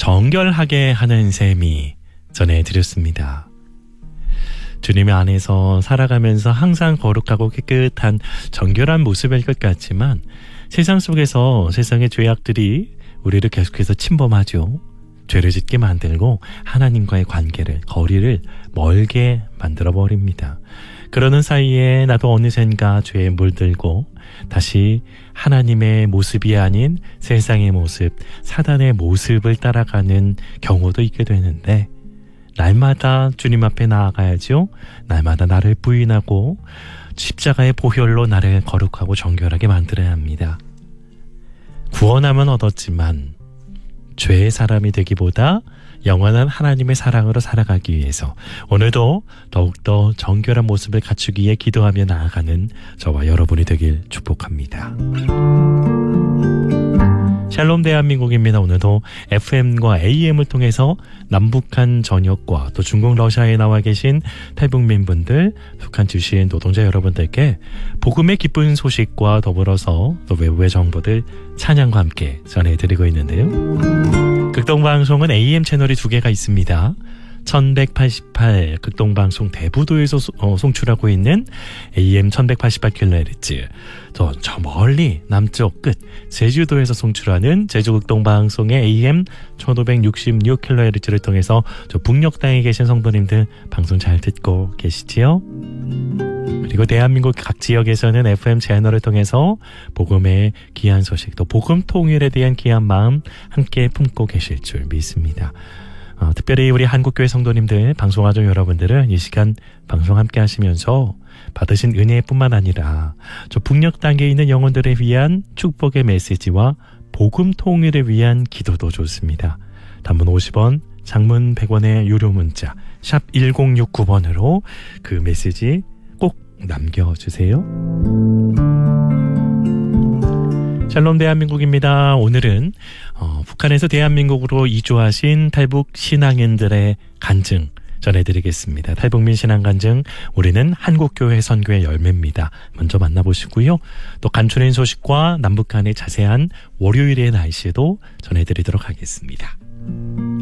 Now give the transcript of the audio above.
정결하게 하는 셈이 전해드렸습니다. 주님 안에서 살아가면서 항상 거룩하고 깨끗한 정결한 모습일 것 같지만 세상 속에서 세상의 죄악들이 우리를 계속해서 침범하죠. 죄를 짓게 만들고 하나님과의 관계를, 거리를 멀게 만들어버립니다. 그러는 사이에 나도 어느샌가 죄에 물들고 다시 하나님의 모습이 아닌 세상의 모습, 사단의 모습을 따라가는 경우도 있게 되는데, 날마다 주님 앞에 나아가야죠. 날마다 나를 부인하고 십자가의 보혈로 나를 거룩하고 정결하게 만들어야 합니다. 구원함은 얻었지만 죄의 사람이 되기보다 영원한 하나님의 사랑으로 살아가기 위해서 오늘도 더욱더 정결한 모습을 갖추기 위해 기도하며 나아가는 저와 여러분이 되길 축복합니다. 샬롬 대한민국입니다. 오늘도 FM과 AM을 통해서 남북한 전역과 또 중국 러시아에 나와 계신 탈북민분들, 북한 주신 노동자 여러분들께 복음의 기쁜 소식과 더불어서 또 외부의 정보들 찬양과 함께 전해드리고 있는데요. 극동방송은 AM 채널이 2개가 있습니다. 1188 극동방송 대부도에서 송출하고 있는 AM 1188kHz, 저 멀리 남쪽 끝 제주도에서 송출하는 제주극동방송의 AM 1566kHz를 통해서 저 북녘 땅에 계신 성도님들 방송 잘 듣고 계시지요? 그리고 대한민국 각 지역에서는 FM 채널을 통해서 복음의 귀한 소식, 또 복음 통일에 대한 귀한 마음 함께 품고 계실 줄 믿습니다. 특별히 우리 한국교회 성도님들, 방송하중 여러분들은 이 시간 방송 함께 하시면서 받으신 은혜뿐만 아니라 저 북녘 땅에 있는 영혼들을 위한 축복의 메시지와 복음 통일을 위한 기도도 좋습니다. 단문 50원, 장문 100원의 유료 문자 샵 1069번으로 그 메시지 꼭 남겨주세요. 샬롬 대한민국입니다. 오늘은 북한에서 대한민국으로 이주하신 탈북 신앙인들의 간증 전해드리겠습니다. 탈북민 신앙 간증, 우리는 한국교회 선교의 열매입니다. 먼저 만나보시고요. 또 간추린 소식과 남북한의 자세한 월요일의 날씨도 전해드리도록 하겠습니다.